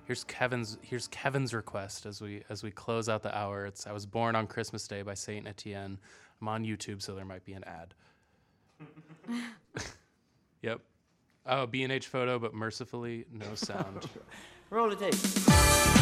Here's Kevin's request as we close out the hour. It's "I Was Born on Christmas Day" by Saint Etienne. I'm on YouTube, so there might be an ad. Yep. Oh, B&H photo, but mercifully no sound. Roll the tape.